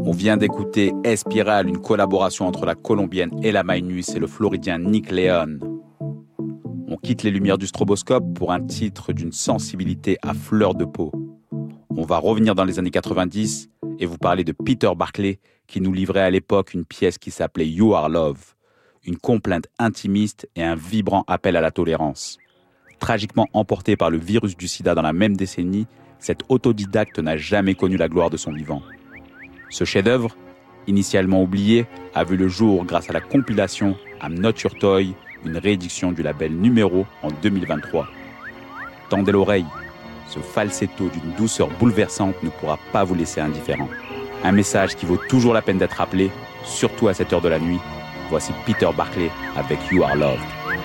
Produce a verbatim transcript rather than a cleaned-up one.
On vient d'écouter Espiral, une collaboration entre la colombienne Ella Maynus et le floridien Nick Leon. On quitte les lumières du stroboscope pour un titre d'une sensibilité à fleur de peau. On va revenir dans les années quatre-vingt-dix et vous parler de Peter Barclay qui nous livrait à l'époque une pièce qui s'appelait You Are Love, une complainte intimiste et un vibrant appel à la tolérance. Tragiquement emporté par le virus du sida dans la même décennie, cet autodidacte n'a jamais connu la gloire de son vivant. Ce chef-d'œuvre, initialement oublié, a vu le jour grâce à la compilation I'm Not Your Toy, une réédition du label Numéro en deux mille vingt-trois. Tendez l'oreille, ce falsetto d'une douceur bouleversante ne pourra pas vous laisser indifférent. Un message qui vaut toujours la peine d'être rappelé, surtout à cette heure de la nuit. Voici Peter Barclay avec You Are Loved.